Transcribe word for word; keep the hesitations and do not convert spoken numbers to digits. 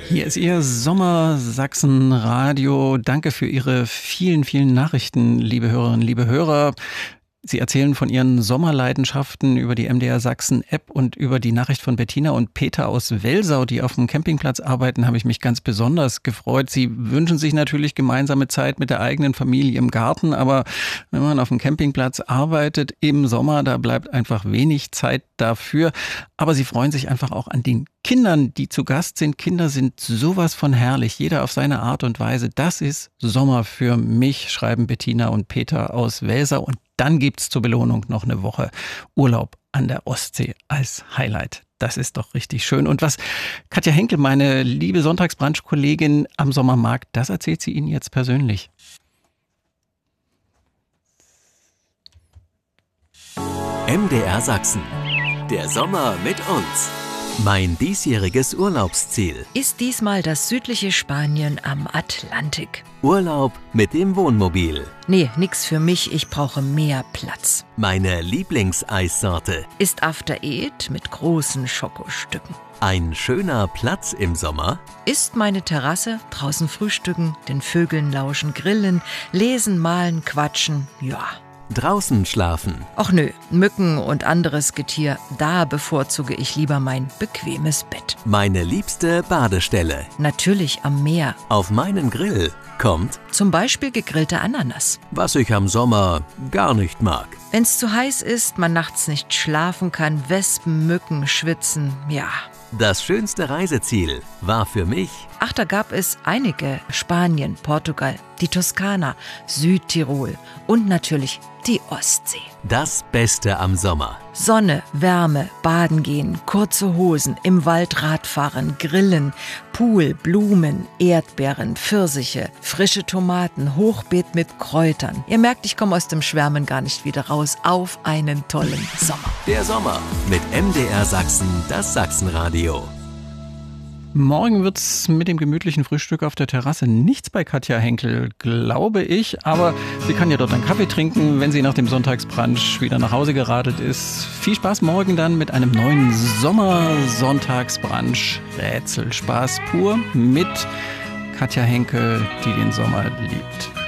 Hier ist Ihr Sommersachsen-Radio. Danke für Ihre vielen, vielen Nachrichten, liebe Hörerinnen, liebe Hörer. Sie erzählen von Ihren Sommerleidenschaften über die M D R Sachsen-App und über die Nachricht von Bettina und Peter aus Welsau, die auf dem Campingplatz arbeiten, habe ich mich ganz besonders gefreut. Sie wünschen sich natürlich gemeinsame Zeit mit der eigenen Familie im Garten, aber wenn man auf dem Campingplatz arbeitet im Sommer, da bleibt einfach wenig Zeit dafür. Aber sie freuen sich einfach auch an den Kindern, die zu Gast sind. Kinder sind sowas von herrlich, jeder auf seine Art und Weise. Das ist Sommer für mich, schreiben Bettina und Peter aus Welsau. Und dann gibt's zur Belohnung noch eine Woche Urlaub an der Ostsee als Highlight. Das ist doch richtig schön. Und was Katja Henkel, meine liebe Sonntagsbrunch-Kollegin am Sommer mag, das erzählt sie Ihnen jetzt persönlich. M D R Sachsen. Der Sommer mit uns. Mein diesjähriges Urlaubsziel Ist diesmal das südliche Spanien am Atlantik. Urlaub mit dem Wohnmobil. Nee, nix für mich, ich brauche mehr Platz. Meine Lieblingseissorte. Ist After Eight mit großen Schokostücken. Ein schöner Platz im Sommer. Ist meine Terrasse, draußen frühstücken, den Vögeln lauschen, grillen, lesen, malen, quatschen, ja. Draußen schlafen. Och nö, Mücken und anderes Getier, da bevorzuge ich lieber mein bequemes Bett. Meine liebste Badestelle. Natürlich am Meer. Auf meinen Grill kommt, Zum Beispiel gegrillte Ananas. was ich am Sommer gar nicht mag. Wenn's zu heiß ist, man nachts nicht schlafen kann, Wespen, Mücken, Schwitzen, ja. Das schönste Reiseziel war für mich Ach, da gab es einige. Spanien, Portugal, die Toskana, Südtirol und natürlich die Ostsee. das Beste am Sommer. Sonne, Wärme, baden gehen, kurze Hosen, im Wald Radfahren, grillen, Pool, Blumen, Erdbeeren, Pfirsiche, frische Tomaten, Hochbeet mit Kräutern. Ihr merkt, ich komme aus dem Schwärmen gar nicht wieder raus. Auf einen tollen Sommer. Der Sommer mit M D R Sachsen, das Sachsenradio. Morgen wird's mit dem gemütlichen Frühstück auf der Terrasse nichts bei Katja Henkel, glaube ich. Aber sie kann ja dort einen Kaffee trinken, wenn sie nach dem Sonntagsbrunch wieder nach Hause geradelt ist. Viel Spaß morgen dann mit einem neuen Sommer-Sonntagsbrunch. Rätselspaß pur mit Katja Henkel, die den Sommer liebt.